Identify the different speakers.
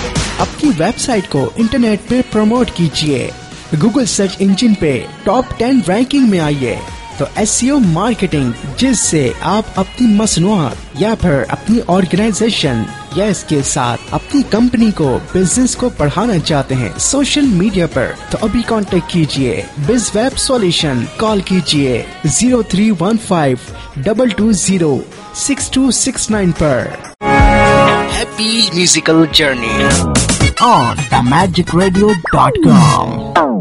Speaker 1: अपनी वेबसाइट को इंटरनेट पे प्रमोट कीजिए, गूगल सर्च इंजन पे टॉप 10 रैंकिंग में आइए। तो एसईओ मार्केटिंग, जिससे आप अपनी मसनूआत या फिर अपनी ऑर्गेनाइजेशन या इसके साथ अपनी कंपनी को, बिजनेस को बढ़ाना चाहते हैं सोशल मीडिया पर, तो अभी कांटेक्ट कीजिए BizWeb Solution। कॉल कीजिए 0315-220-6269 पर। Happy musical journey on themagicradio.com।